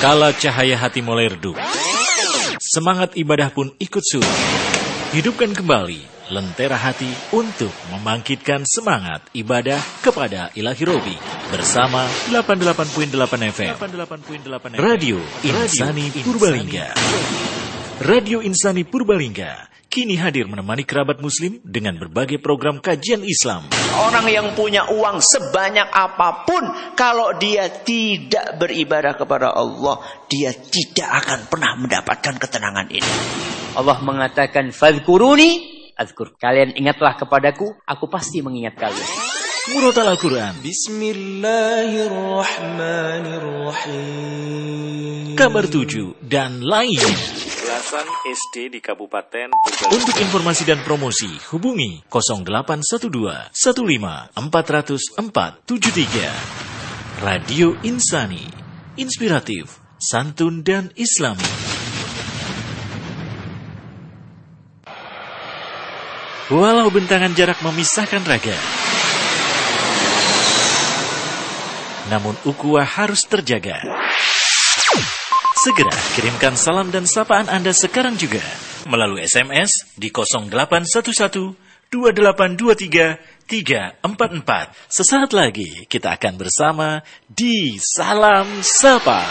Kala cahaya hati mulai redup, semangat ibadah pun ikut surut. Hidupkan kembali lentera hati untuk membangkitkan semangat ibadah kepada Ilahi Robi bersama 88.8 FM Radio Insani Purbalingga. Radio Insani Purbalingga kini hadir menemani kerabat muslim dengan berbagai program kajian Islam. Orang yang punya uang sebanyak apapun, kalau dia tidak beribadah kepada Allah, dia tidak akan pernah mendapatkan ketenangan ini. Allah mengatakan, "Fadhkuruni azkur." Kalian ingatlah kepadaku, aku pasti mengingat kalian. Murotal Al-Quran, Bismillahirrahmanirrahim, Kabar 7 dan lain. Belasan SD di Kabupaten Untuk informasi dan promosi hubungi 0812 15 400 473. Radio Insani, inspiratif, santun dan islami. Walau bentangan jarak memisahkan raga, namun ukhuwah harus terjaga. Segera kirimkan salam dan sapaan Anda sekarang juga melalui SMS di 0811 2823 344. Sesaat lagi kita akan bersama di Salam Sapa.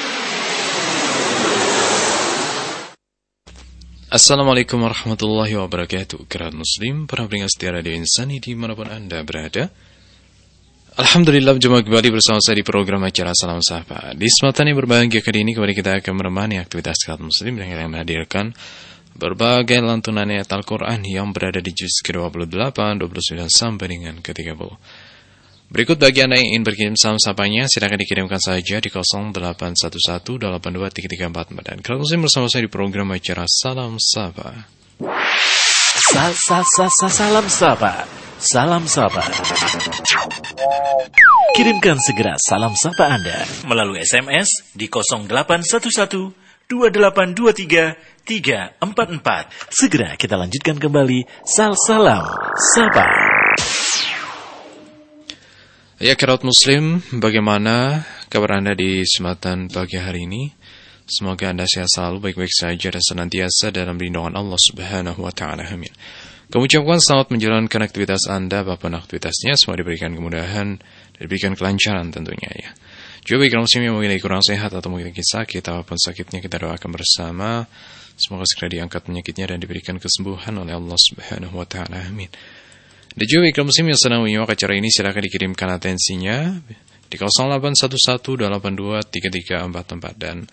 Assalamualaikum warahmatullahi wabarakatuh. Kerabat muslim, para pendengar setia Radio Insani dimanapun Anda berada, alhamdulillah berjumpa kembali bersama saya di program acara Salam Sapa. Di kesempatan yang berbahagia kali ini kembali kita akan menemani aktivitas kerabat muslim dengan menghadirkan berbagai lantunan ayat Al-Quran yang berada di juz ke-28, 29 sampai dengan ke-30. Berikut bagi Anda yang ingin berkirim salam sapanya, silakan dikirimkan saja di 0811823344. Dan kerabat muslim bersama saya di program acara Salam Sapa. Salam Sapa. Salam Sapa. Kirimkan segera salam sapa Anda melalui SMS di 0811 2823 344. Segera kita lanjutkan kembali Salam Sapa. Ya kerabat muslim, bagaimana kabar Anda di kesempatan pagi hari ini? Semoga Anda sehat selalu, baik-baik saja dan senantiasa dalam lindungan Allah Subhanahu wa taala. Amin. Kami ucapkan selamat menjalankan aktivitas Anda, apapun aktivitasnya, semua diberikan kemudahan dan diberikan kelancaran tentunya ya. Juga bagi muslim yang memiliki kurang sehat atau memiliki sakit, apapun sakitnya kita doakan bersama, semoga segera diangkat penyakitnya dan diberikan kesembuhan oleh Allah Subhanahu wa taala. Amin. Dan juga bagi muslim yang sedang menyimak acara ini, silakan dikirimkan atensinya di 0811823344 dan